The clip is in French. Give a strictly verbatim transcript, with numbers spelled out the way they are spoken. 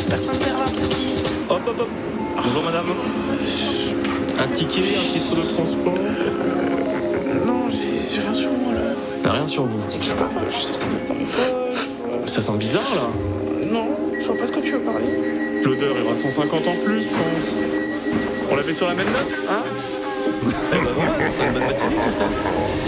personne vers là, tranquille. Hop, hop, hop. Bonjour madame. Un ticket, un titre de transport. Euh, non, j'ai, j'ai rien sur moi là. T'as rien sur vous. C'est que ça va pas, je sais ça va pas. Ça sent bizarre là. Euh, non, je vois pas de quoi tu veux parler. L'odeur ira cent cinquante en plus, je pense. On la met sur la même note, hein? Eh ben voilà, c'est une bonne matinée tout ça.